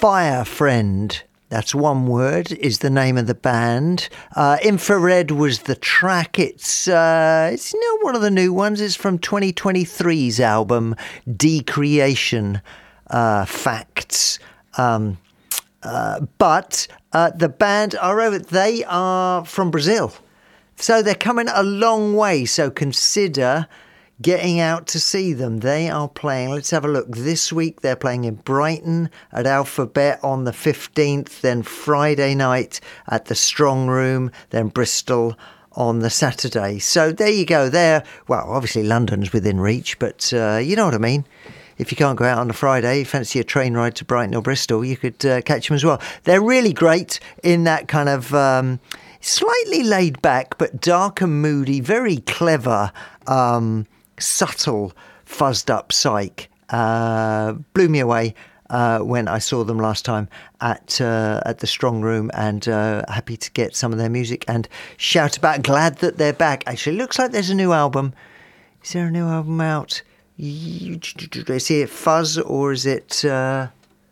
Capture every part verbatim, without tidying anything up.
Fire Friend. That's one word, is the name of the band. Uh, Infrared was the track. It's, uh, it's not one of the new ones. It's from twenty twenty-three's album, Decreation uh, Facts. Um, uh, but uh, the band are over. They are from Brazil. So they're coming a long way. So consider getting out to see them. They are playing, let's have a look. This week they're playing in Brighton at Alphabet on the fifteenth, then Friday night at the Strong Room, then Bristol on the Saturday. So there you go. They're, well, obviously London's within reach, but uh, you know what I mean. If you can't go out on a Friday, you fancy a train ride to Brighton or Bristol, you could uh, catch them as well. They're really great in that kind of um, slightly laid back, but dark and moody, very clever, um, subtle, fuzzed up psych. Uh, blew me away uh, when I saw them last time at uh, at the Strong Room, and uh, happy to get some of their music and shout about. Glad that they're back. Actually, looks like there's a new album. Is there a new album out? Is it Fuzz or is it uh,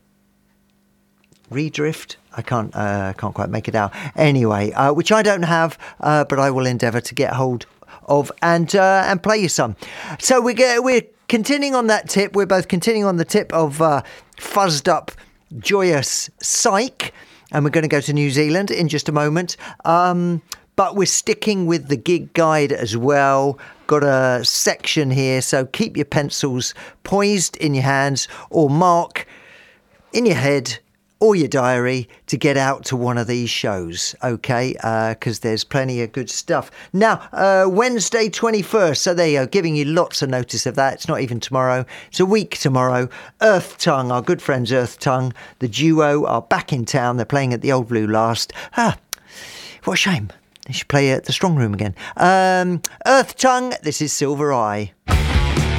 Redrift? I can't uh, can't quite make it out. Anyway, uh, which I don't have, uh, but I will endeavour to get hold of and uh, and play you some. So we get we're continuing on that tip. We're both continuing on the tip of uh, fuzzed up, joyous psych, and we're going to go to New Zealand in just a moment. Um, but we're sticking with the gig guide as well. Got a section here, so keep your pencils poised in your hands or mark in your head or your diary to get out to one of these shows, okay? Because uh, there's plenty of good stuff. Now, uh, Wednesday twenty-first, so there you go, giving you lots of notice of that. It's not even tomorrow. It's a week tomorrow. Earth Tongue, our good friends Earth Tongue, the duo are back in town. They're playing at the Old Blue Last. Ah, what a shame. They should play at the Strong Room again. Um, Earth Tongue, this is Silver Eye.